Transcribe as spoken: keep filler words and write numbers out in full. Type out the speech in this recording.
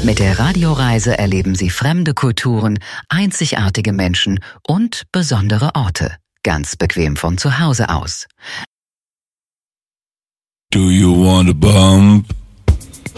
Mit der Radioreise erleben Sie fremde Kulturen, einzigartige Menschen und besondere Orte. Ganz bequem von zu Hause aus. Do you want a bump?